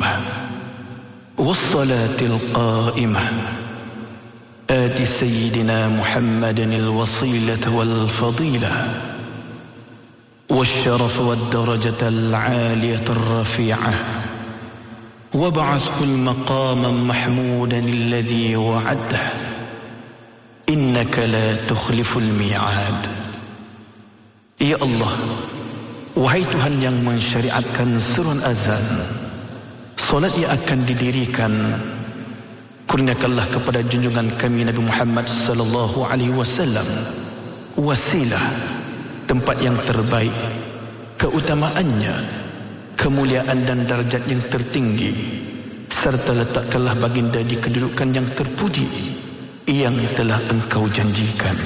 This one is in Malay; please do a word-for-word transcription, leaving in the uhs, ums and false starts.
القيمة والصلاة القائمة آت سيدنا محمد الوصيلة والفضيلة والشرف والدرجة العالية الرفيعة وابعثه المقام محمودا الذي وعده إنك لا تخلف الميعاد. Ya Allah, wahai Tuhan yang mensyariatkan seruan azan, solat yang akan didirikan, kurniakanlah kepada junjungan kami Nabi Muhammad sallallahu alaihi wasallam wasilah, tempat yang terbaik, keutamaannya, kemuliaan dan darjat yang tertinggi, serta letakkanlah baginda di kedudukan yang terpuji yang telah engkau janjikan.